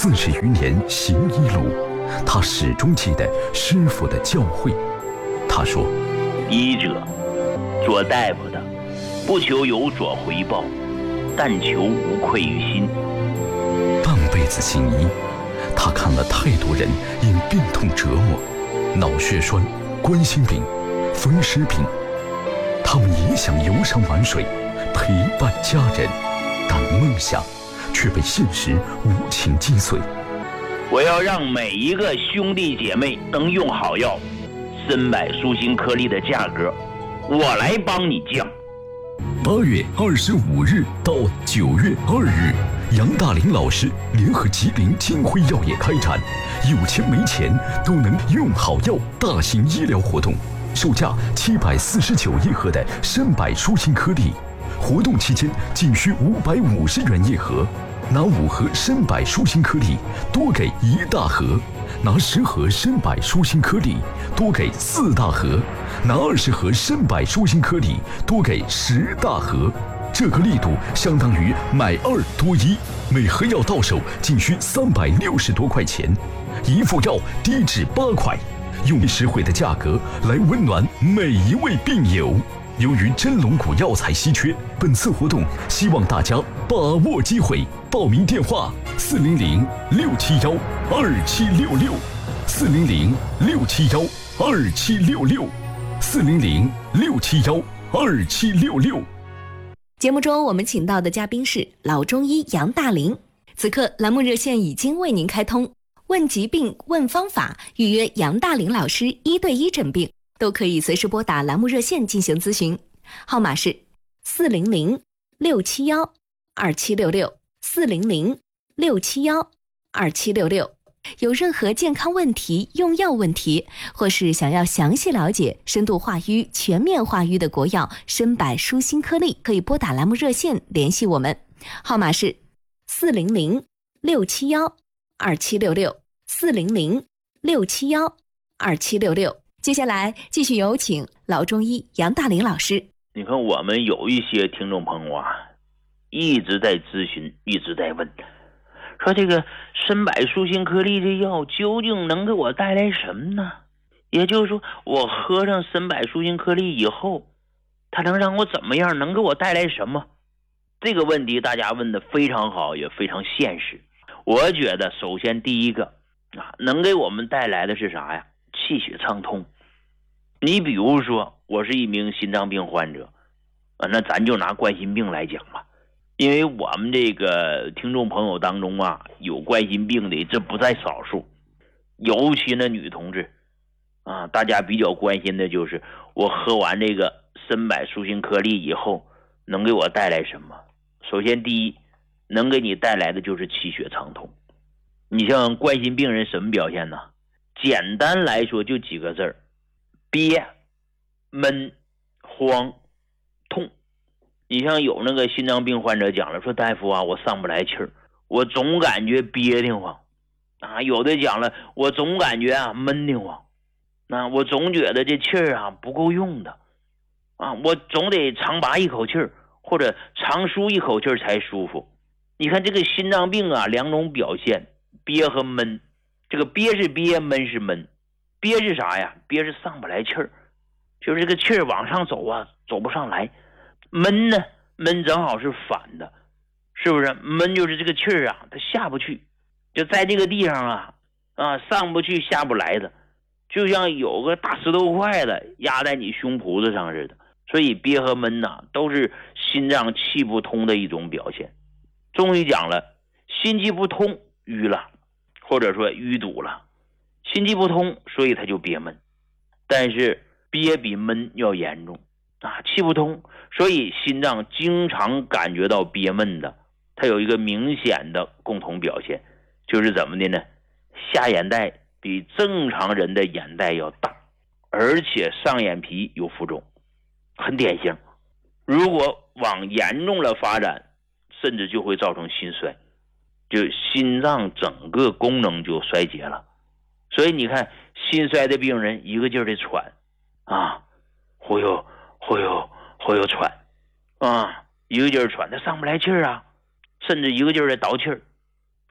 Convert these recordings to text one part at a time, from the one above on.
40余年行医路，他始终记得师傅的教诲。他说： 医者，做大夫的，不求有所回报，但求无愧于心。 半辈子行医，他看了太多人因病痛折磨，脑血栓、冠心病、风湿病，他们也想游山玩水，陪伴家人，但梦想却被现实无情击碎。 我要让每一个兄弟姐妹能用好药，参柏舒心颗粒的价格，我来帮你降。 8月25日到9月2日，杨大林老师联合吉林金辉药业开展有钱没钱都能用好药大型医疗活动，售价749一盒的参柏舒心颗粒，活动期间仅需550元一盒，拿5盒参柏舒心颗粒多给1大盒，拿10盒参柏舒心颗粒多给4大盒，拿20盒参柏舒心颗粒多给10大盒。这个力度相当于买2多1，每盒药到手仅需360多块钱，一副药低至8块，用实惠的价格来温暖每一位病友。由于真龙骨药材稀缺，本次活动希望大家把握机会。报名电话：400-671-2766，400-671-2766，400-671-2766。 节目中我们请到的嘉宾是老中医杨大林。此刻栏目热线已经为您开通，问疾病、问方法，预约杨大林老师1对1诊病，都可以随时拨打栏目热线进行咨询，号码是400-671-2766，400-671-2766。有任何健康问题、用药问题，或是想要详细了解深度化瘀、全面化瘀的国药参柏舒心颗粒，可以拨打栏目热线联系我们，号码是400-671-2766，400-671-2766。接下来继续有请老中医杨大林老师。 你看，我们有一些听众朋友啊，一直在咨询，一直在问，说这个参柏舒心颗粒这药究竟能给我带来什么呢？也就是说，我喝上参柏舒心颗粒以后，它能让我怎么样？能给我带来什么？这个问题大家问的非常好，也非常现实。我觉得首先第一个能给我们带来的是啥呀？气血畅通。你比如说，我是一名心脏病患者，那咱就拿冠心病来讲吧。因为我们这个听众朋友当中啊，有冠心病的这不在少数，尤其那女同志啊，大家比较关心的就是我喝完这个参柏舒心颗粒以后能给我带来什么。首先第一，能给你带来的就是气血畅通。你像冠心病人什么表现呢？简单来说就几个字儿：憋、闷、慌、痛。你像有那个心脏病患者讲了，说大夫啊，我上不来气儿，我总感觉憋得慌啊。有的讲了，我总感觉闷得慌，我总觉得这气儿不够用的啊，我总得长拔一口气儿，或者长舒一口气儿才舒服。你看这个心脏病两种表现，憋和闷。这个憋是憋，闷是闷。憋是啥呀？憋是上不来气儿，就是这个气儿往上走走不上来。闷呢，闷正好是反的，是不是？闷就是这个气儿它下不去，就在这个地上上不去下不来的，就像有个大石头块子压在你胸脯子上似的。所以憋和闷都是心脏气不通的一种表现。中医讲了，心气不通瘀了，或者说淤堵了，心气不通，所以它就憋闷。但是憋比闷要严重气不通，所以心脏经常感觉到憋闷的，它有一个明显的共同表现，就是怎么的呢？下眼袋比正常人的眼袋要大，而且上眼皮有浮肿，很典型。如果往严重了发展，甚至就会造成心衰，就心脏整个功能就衰竭了。所以你看，心衰的病人一个劲儿的喘忽悠喘一个劲儿喘，他上不来气儿甚至一个劲儿的倒气儿，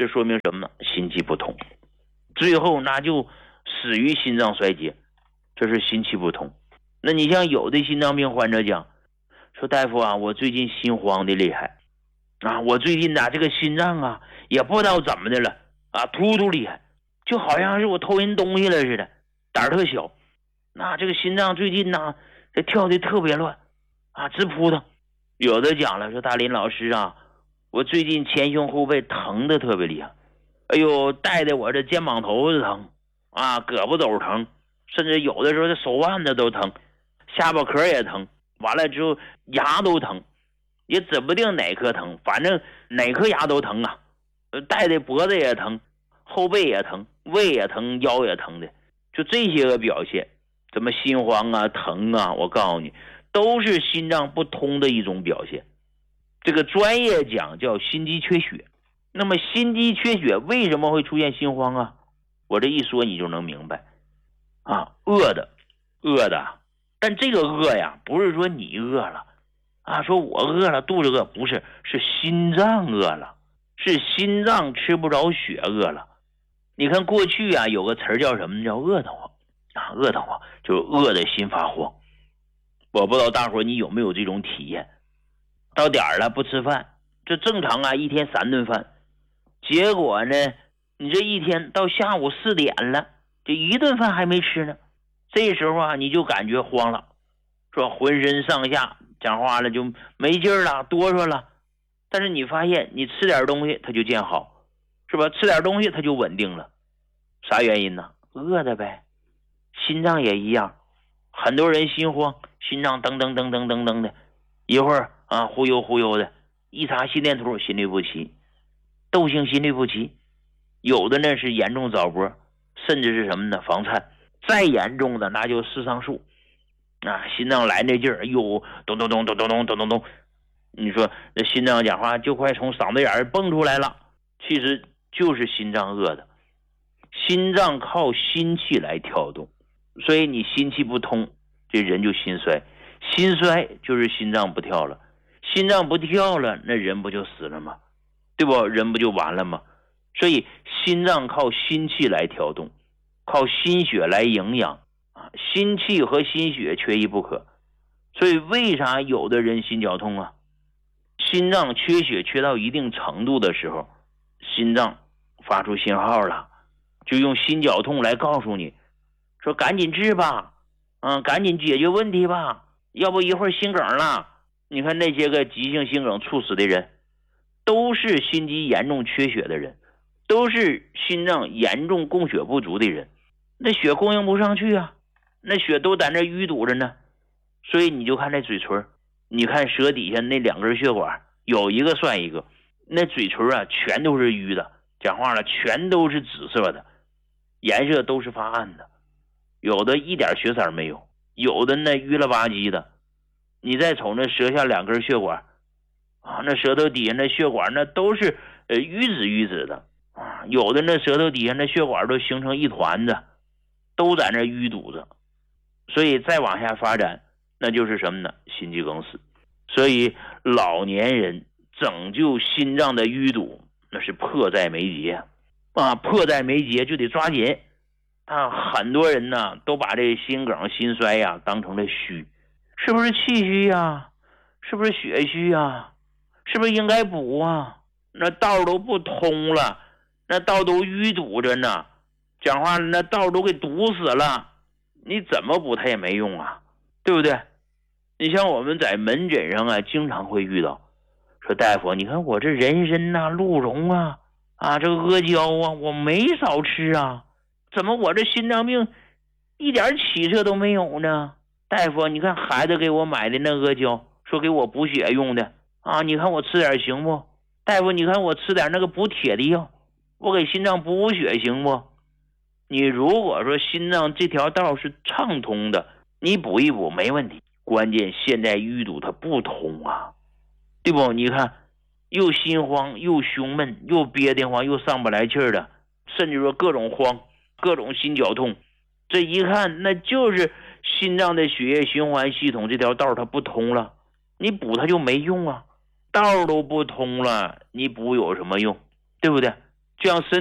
这说明什么呢？心气不通，最后那就死于心脏衰竭，这是心气不通。那你像有的心脏病患者讲说，大夫啊，我最近心慌的厉害啊，我最近这个心脏啊也不知道怎么的了啊，突厉害，就好像是我偷人东西了似的，胆儿特小。那这个心脏最近这跳的特别乱啊，直扑腾。有的讲了说，大林老师啊，我最近前胸后背疼的特别厉害，哎呦，带的我这肩膀头子疼啊，胳膊肘疼，甚至有的时候这手腕子都疼，下巴壳也疼，完了之后牙都疼，也指不定哪颗疼，反正哪颗牙都疼啊，带的脖子也疼，后背也疼，胃也疼，腰也疼的，就这些个表现，怎么心慌啊疼啊，我告诉你都是心脏不通的一种表现。这个专业讲叫心肌缺血。那么心肌缺血为什么会出现心慌啊？我这一说你就能明白啊，饿的，但这个饿呀不是说你饿了啊，说我饿了肚子饿，不是，是心脏饿了，是心脏吃不着血饿了。你看过去啊有个词叫什么，叫饿得慌啊，饿得慌就是饿的心发慌。我不知道大伙你有没有这种体验，到点儿了不吃饭，这正常啊，一天3顿饭，结果呢你这一天到下午4点了，这1顿饭还没吃呢，这时候啊你就感觉慌了，说浑身上下讲话了就没劲儿了，哆嗦了。但是你发现你吃点东西它就见好，是吧？吃点东西它就稳定了。啥原因呢？饿的呗。心脏也一样，很多人心慌，心脏噔噔噔噔噔噔的，一会儿啊忽悠的，一查心电图心律不齐，窦性心律不齐，有的呢是严重早搏，甚至是什么呢？房颤，再严重的那就肾上素啊，心脏来那劲儿，哟，咚咚咚咚咚咚咚咚咚，你说这心脏讲话就快从嗓子眼儿蹦出来了，其实就是心脏饿的。心脏靠心气来跳动，所以你心气不通，这人就心衰，心衰就是心脏不跳了，心脏不跳了，那人不就死了吗？对不？人不就完了吗？所以心脏靠心气来跳动，靠心血来营养啊，心气和心血缺一不可。所以为啥有的人心绞痛啊？心脏缺血缺到一定程度的时候，心脏发出信号了，就用心绞痛来告诉你说赶紧治吧，赶紧解决问题吧，要不一会儿心梗了。你看那些个急性心梗猝死的人，都是心肌严重缺血的人，都是心脏严重供血不足的人，那血供应不上去啊，那血都在那淤堵着呢。所以你就看那嘴唇，你看舌底下那2根血管，有一个算一个，那嘴唇啊全都是淤的，讲话了全都是紫色的，颜色都是发暗的，有的一点血色没有，有的那淤了吧唧的。你再瞅那舌下2根血管啊，那舌头底下那血管那都是淤紫的啊，有的那舌头底下那血管都形成一团子，都在那淤堵着。所以再往下发展，那就是什么呢？心肌梗死。所以老年人拯救心脏的淤堵，那是迫在眉睫啊，迫在眉睫就得抓紧啊。很多人呢都把这心梗心衰呀当成了虚，是不是气虚呀？是不是血虚呀？是不是应该补啊？那道都不通了，那道都淤堵着呢，讲话那道都给堵死了，你怎么补它也没用啊，对不对？你像我们在门诊上啊经常会遇到，说大夫你看我这人参啊鹿茸啊这个阿胶啊我没少吃啊，怎么我这心脏病一点起色都没有呢？大夫你看孩子给我买的那阿胶，说给我补血用的啊，你看我吃点行不？大夫你看我吃点那个补铁的药，我给心脏补血行不？你如果说心脏这条道是畅通的，你补一补没问题，关键现在淤堵它不通啊，对不？你看又心慌又胸闷又憋得慌又上不来气儿的，甚至说各种慌各种心绞痛，这一看那就是心脏的血液循环系统这条道它不通了，你补它就没用啊，道都不通了，你补有什么用？对不对？ 就像身